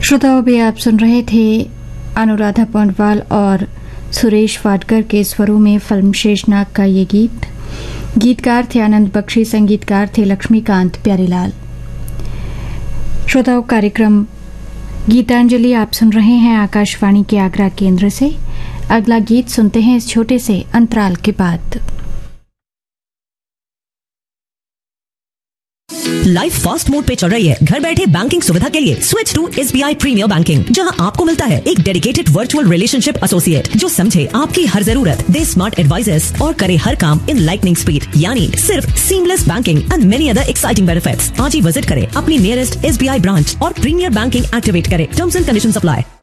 श्रोताओं भी आप सुन रहे थे अनुराधा पौंडवाल और सुरेश वाडकर के स्वरों में फिल्म शेषनाग का ये गीत। गीतकार थे आनंद बख्शी, संगीतकार थे लक्ष्मीकांत प्यारीलाल। श्रोताओं, कार्यक्रम गीतांजलि आप सुन रहे हैं आकाशवाणी के आगरा केंद्र से। अगला गीत सुनते हैं इस छोटे से अंतराल के बाद। लाइफ फास्ट मोड पे चल रही है। घर बैठे बैंकिंग सुविधा के लिए switch to SBI premiere banking, जहां आपको मिलता है एक डेडिकेटेड वर्चुअल रिलेशनशिप एसोसिएट जो समझे आपकी हर जरूरत, दे स्मार्ट एडवाइजेस और करे हर काम इन लाइटनिंग स्पीड, यानी सिर्फ seamless banking and many other exciting benefits. आज ही विजिट करें अपनी नियरेस्ट SBI ब्रांच और प्रीमियर बैंकिंग एक्टिवेट करें। Terms and conditions apply.